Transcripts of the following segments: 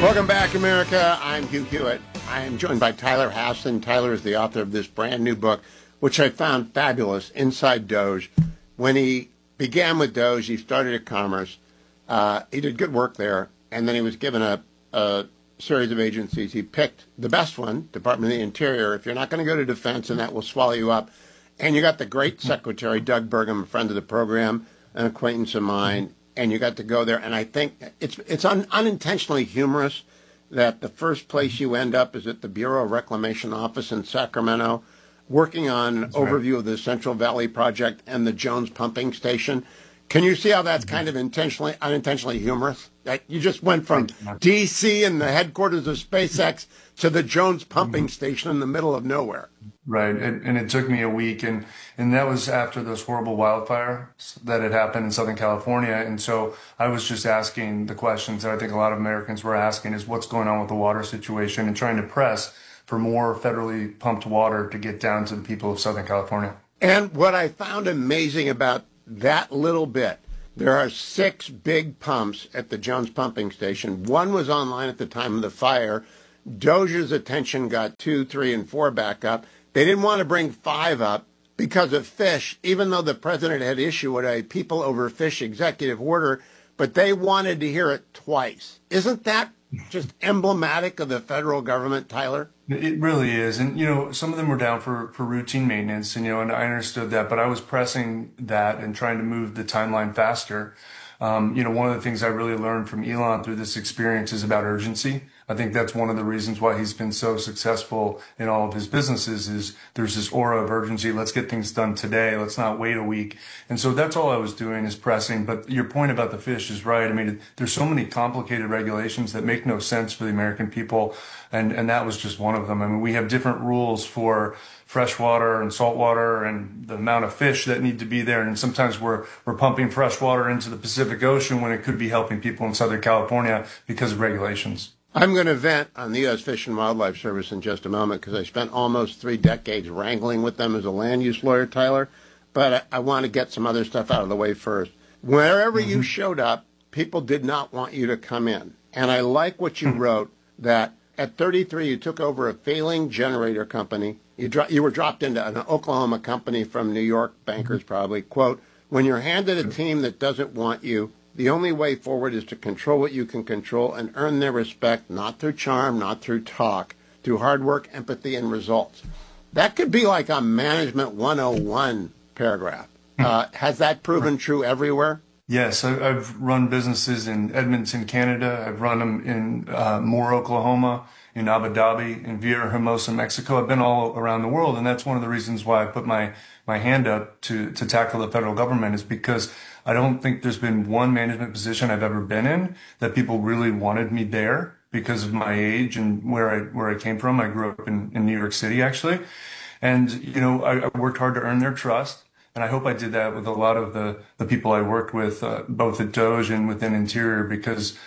Welcome back, America. I'm Hugh Hewitt. I am joined by Tyler Hasson. Tyler is the author of this brand new book, which I found fabulous, Inside Doge. When he began with Doge, he started at Commerce. He did good work there, and then he was given a series of agencies. He picked the best one, Department of the Interior. If you're not going to go to Defense, and that will swallow you up. And you got the great secretary, Doug Burgum, a friend of the program, an acquaintance of mine, and you got to go there. And I think it's unintentionally humorous that the first place you end up is at the Bureau of Reclamation office in Sacramento, working on an overview of the Central Valley Project and the Jones Pumping Station. Can you see how that's kind of unintentionally humorous? That you just went from D.C. and the headquarters of SpaceX to the Jones Pumping Station in the middle of nowhere. Right. And it took me a week. And that was after those horrible wildfires that had happened in Southern California. And so I was just asking the questions that I think a lot of Americans were asking is what's going on with the water situation and trying to press for more federally pumped water to get down to the people of Southern California. And what I found amazing about that little bit, there are 6 big pumps at the Jones Pumping Station. One was online at the time of the fire. Doge's attention got 2, 3, and 4 back up. They didn't want to bring 5 up because of fish, even though the president had issued a people over fish executive order, but they wanted to hear it twice. Isn't that just emblematic of the federal government, Tyler? It really is. And, some of them were down for routine maintenance, and I understood that, but I was pressing that and trying to move the timeline faster. One of the things I really learned from Elon through this experience is about urgency. I think that's one of the reasons why he's been so successful in all of his businesses is there's this aura of urgency. Let's get things done today. Let's not wait a week. And so that's all I was doing is pressing. But your point about the fish is right. I mean, there's so many complicated regulations that make no sense for the American people. And that was just one of them. I mean, we have different rules for freshwater and saltwater and the amount of fish that need to be there. And sometimes we're pumping fresh water into the Pacific Ocean when it could be helping people in Southern California because of regulations. I'm going to vent on the U.S. Fish and Wildlife Service in just a moment because I spent almost 3 decades wrangling with them as a land use lawyer, Tyler. But I want to get some other stuff out of the way first. Wherever you showed up, people did not want you to come in. And I like what you wrote, that at 33, you took over a failing generator company. You were dropped into an Oklahoma company from New York, bankers probably. Quote, when you're handed a team that doesn't want you, the only way forward is to control what you can control and earn their respect, not through charm, not through talk, through hard work, empathy, and results. That could be like a Management 101 paragraph. Has that proven true everywhere? Yes, I've run businesses in Edmonton, Canada. I've run them in Moore, Oklahoma, in Abu Dhabi, in Villahermosa, Mexico. I've been all around the world, and that's one of the reasons why I put my hand up to tackle the federal government is because I don't think there's been one management position I've ever been in that people really wanted me there because of my age and where I came from. I grew up in New York City, actually. And, I worked hard to earn their trust. And I hope I did that with a lot of the people I worked with, both at Doge and within Interior, because,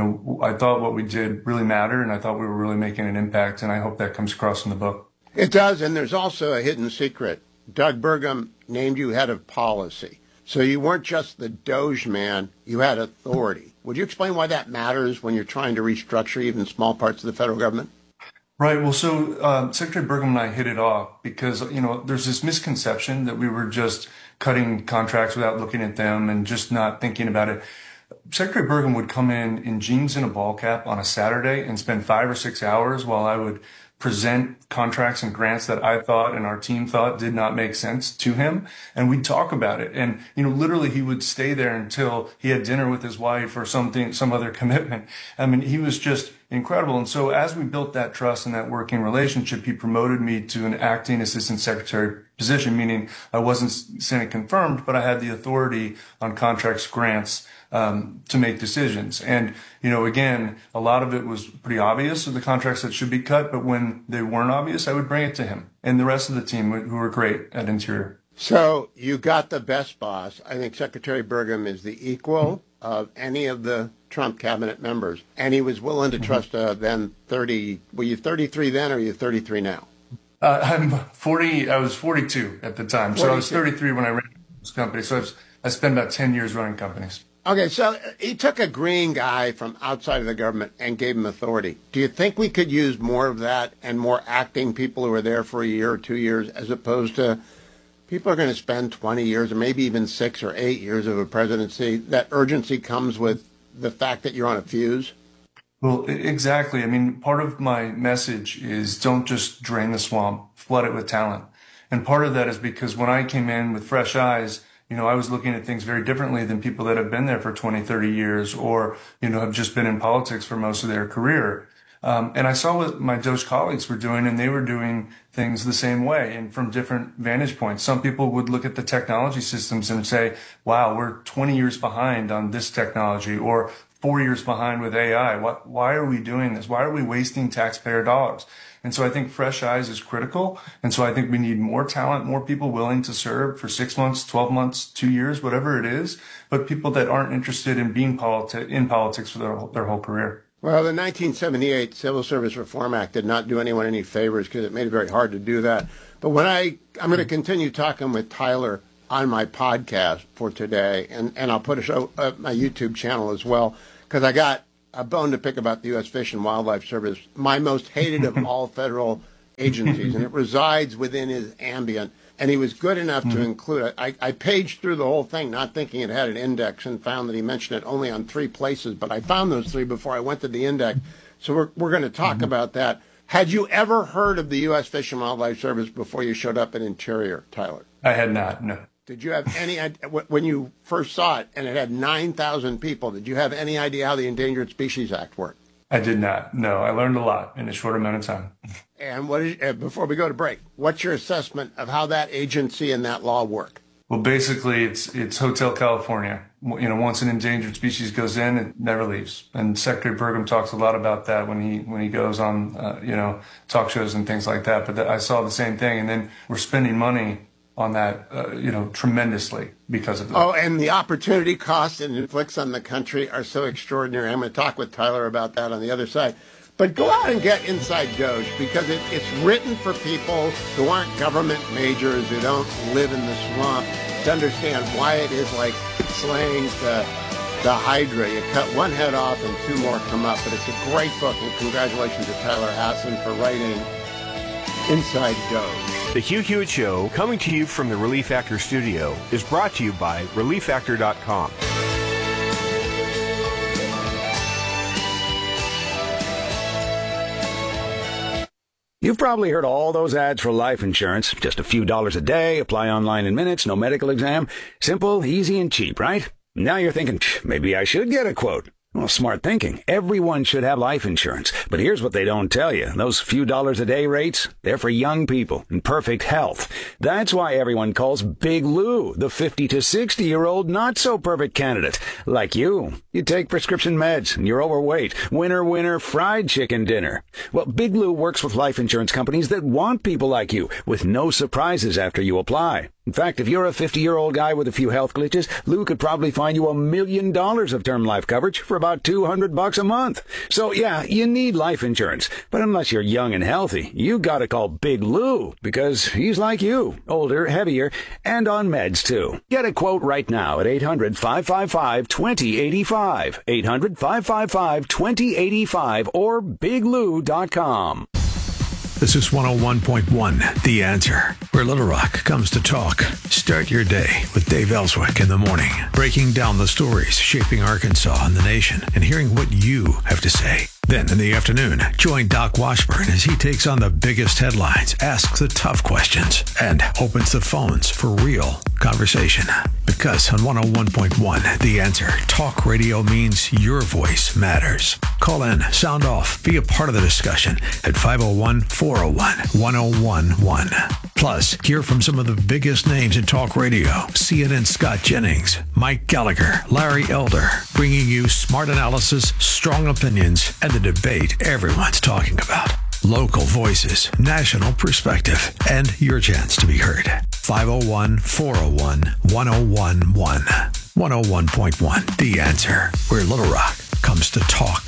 I thought what we did really mattered and I thought we were really making an impact. And I hope that comes across in the book. It does. And there's also a hidden secret. Doug Burgum named you head of policy. So you weren't just the Doge man, you had authority. Would you explain why that matters when you're trying to restructure even small parts of the federal government? Right. Well, so Secretary Burgum and I hit it off because, there's this misconception that we were just cutting contracts without looking at them and just not thinking about it. Secretary Burgum would come in jeans and a ball cap on a Saturday and spend 5 or 6 hours while I would present contracts and grants that I thought and our team thought did not make sense to him. And we'd talk about it. And, literally he would stay there until he had dinner with his wife or some other commitment. I mean, he was just incredible. And so as we built that trust and that working relationship, he promoted me to an acting assistant secretary position, meaning I wasn't Senate confirmed, but I had the authority on contracts, grants, to make decisions. And, again, a lot of it was pretty obvious of the contracts that should be cut, but when they weren't obvious, I would bring it to him and the rest of the team who were great at Interior. So you got the best boss. I think Secretary Burgum is the equal of any of the Trump cabinet members. And he was willing to trust then 30, were you 33 then or are you 33 now? I'm 40. I was 42 at the time. 42. So I was 33 when I ran this company. So I spent about 10 years running companies. Okay, so he took a green guy from outside of the government and gave him authority. Do you think we could use more of that and more acting people who are there for a year or 2 years, as opposed to people are going to spend 20 years or maybe even 6 or 8 years of a presidency? That urgency comes with the fact that you're on a fuse. Well, exactly. I mean, part of my message is don't just drain the swamp, flood it with talent. And part of that is because when I came in with fresh eyes, I was looking at things very differently than people that have been there for 20, 30 years or, have just been in politics for most of their career. And I saw what my Doge colleagues were doing, and they were doing things the same way and from different vantage points. Some people would look at the technology systems and say, wow, we're 20 years behind on this technology, or 4 years behind with AI. Why are we doing this? Why are we wasting taxpayer dollars? And so I think fresh eyes is critical. And so I think we need more talent, more people willing to serve for 6 months, 12 months, 2 years, whatever it is, but people that aren't interested in being in politics for their whole career. Well, the 1978 Civil Service Reform Act did not do anyone any favors because it made it very hard to do that. But when I'm going to continue talking with Tyler on my podcast for today, and I'll put a show up my YouTube channel as well, because I got a bone to pick about the U.S. Fish and Wildlife Service, my most hated of all federal agencies, and it resides within his ambient. And he was good enough to include it. I paged through the whole thing, not thinking it had an index, and found that he mentioned it only on 3 places. But I found those 3 before I went to the index. So we're going to talk about that. Had you ever heard of the U.S. Fish and Wildlife Service before you showed up at Interior, Tyler? I had not, no. Did you have any idea, when you first saw it, and it had 9,000 people, did you have any idea how the Endangered Species Act worked? I did not. No, I learned a lot in a short amount of time. And before we go to break, what's your assessment of how that agency and that law work? Well, basically, it's Hotel California. Once an endangered species goes in, it never leaves. And Secretary Burgum talks a lot about that when he goes on, talk shows and things like that. But I saw the same thing. And then we're spending money on that, tremendously because of that. Oh, and the opportunity cost it inflicts on the country are so extraordinary. I'm going to talk with Tyler about that on the other side. But go out and get Inside Doge, because it's written for people who aren't government majors, who don't live in the swamp, to understand why it is like slaying the Hydra. You cut one head off and 2 more come up. But it's a great book, and congratulations to Tyler Hasson for writing Inside Doge. The Hugh Hewitt Show, coming to you from the Relief Factor studio, is brought to you by ReliefFactor.com. You've probably heard all those ads for life insurance. Just a few dollars a day, apply online in minutes, no medical exam. Simple, easy, and cheap, right? Now you're thinking, maybe I should get a quote. Well, smart thinking. Everyone should have life insurance. But here's what they don't tell you. Those few dollars a day rates, they're for young people in perfect health. That's why everyone calls Big Lou the 50 to 60-year-old not-so-perfect candidate. Like you. You take prescription meds and you're overweight. Winner, fried chicken dinner. Well, Big Lou works with life insurance companies that want people like you, with no surprises after you apply. In fact, if you're a 50-year-old guy with a few health glitches, Lou could probably find you $1 million of term life coverage for about $200 a month. So yeah, you need life insurance. But unless you're young and healthy, you gotta call Big Lou, because he's like you, older, heavier, and on meds too. Get a quote right now at 800-555-2085, 800-555-2085, or biglou.com. This is 101.1, The Answer, where Little Rock comes to talk. Start your day with Dave Ellswick in the morning, breaking down the stories shaping Arkansas and the nation, and hearing what you have to say. Then in the afternoon, join Doc Washburn as he takes on the biggest headlines, asks the tough questions, and opens the phones for real conversation. Because on 101.1, The Answer, talk radio means your voice matters. Call in, sound off, be a part of the discussion at 501-401-1011. Plus, hear from some of the biggest names in talk radio. CNN Scott Jennings, Mike Gallagher, Larry Elder, bringing you smart analysis, strong opinions, and the debate everyone's talking about. Local voices, national perspective, and your chance to be heard. 501-401-1011. 101.1, The Answer, where Little Rock comes to talk.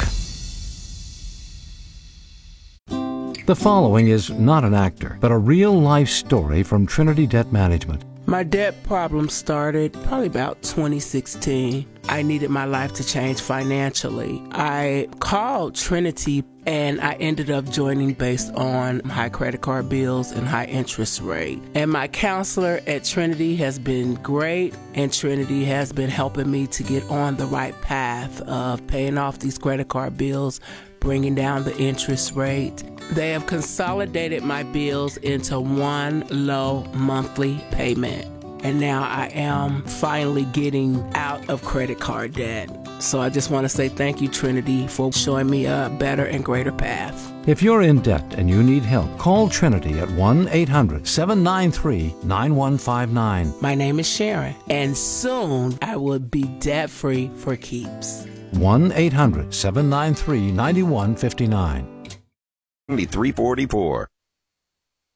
The following is not an actor, but a real-life story from Trinity Debt Management. My debt problem started probably about 2016. I needed my life to change financially. I called Trinity and I ended up joining based on high credit card bills and high interest rate. And my counselor at Trinity has been great, and Trinity has been helping me to get on the right path of paying off these credit card bills, bringing down the interest rate. They have consolidated my bills into one low monthly payment. And now I am finally getting out of credit card debt. So I just want to say thank you, Trinity, for showing me a better and greater path. If you're in debt and you need help, call Trinity at 1-800-793-9159. My name is Sharon, and soon I will be debt-free for keeps. 1-800-793-9159. 344.